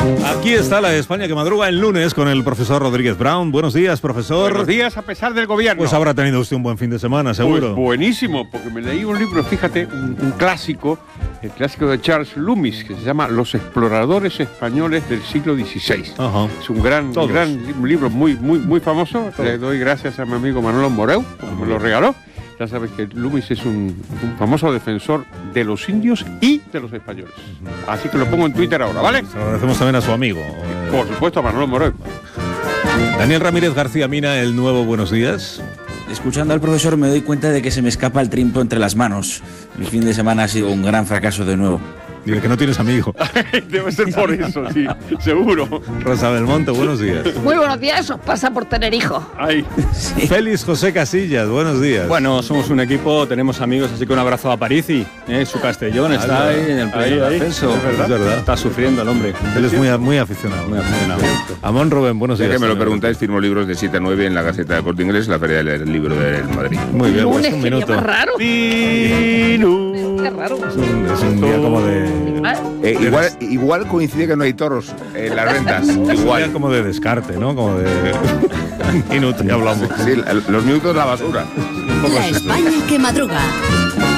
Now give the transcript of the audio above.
Aquí está la España que madruga el lunes con el profesor Rodríguez Brown. Buenos días, profesor. Buenos días, a pesar del gobierno. Pues habrá tenido usted un buen fin de semana, seguro. Pues buenísimo, porque me leí un libro, fíjate, un clásico, el clásico de Charles Loomis, que se llama Los exploradores españoles del siglo XVI. Ajá. Es un gran libro muy famoso. Le doy gracias a mi amigo Manolo Moreu, porque me lo regaló. Ya sabes que Loomis es un famoso defensor de los indios y de los españoles. Así que lo pongo en Twitter ahora, ¿vale? Se lo agradecemos también a su amigo. Por supuesto, a Manolo Moreu. Daniel Ramírez García Mina, el nuevo Buenos Días. Escuchando al profesor me doy cuenta de que se me escapa el trompo entre las manos. El fin de semana ha sido un gran fracaso de nuevo. Dile que no tienes amigo. Debe ser por eso, sí, seguro. Rosa Belmonte, buenos días. Muy buenos días, eso pasa por tener hijos. Ay. Sí. Félix José Casillas, buenos días. Bueno, somos un equipo, tenemos amigos, así que un abrazo a Parisi, su Castellón está ahí en el pleno de ascenso. Es verdad. Está sufriendo el hombre. Él es muy aficionado. Muy aficionado. Amón Rubén, buenos Ya días. que me lo preguntáis, firmo libros de 7 a 9 en la Gaceta de Corte Inglés, la Feria del Libro del Madrid. Muy bien, Lunes, pues un qué día minuto. más raro. Qué raro. Es un día como de... Igual coincide que no hay toros en las rentas. Es un día Igual. como de descarte, ¿no? Como de... minuto, ya hablamos. Sí, los minutos de la basura. La España que madruga.